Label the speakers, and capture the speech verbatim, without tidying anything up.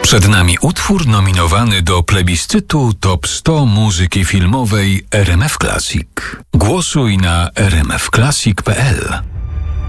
Speaker 1: Przed nami utwór nominowany do plebiscytu Top sto muzyki filmowej R M F Classic. Głosuj na r m f classic kropka p l.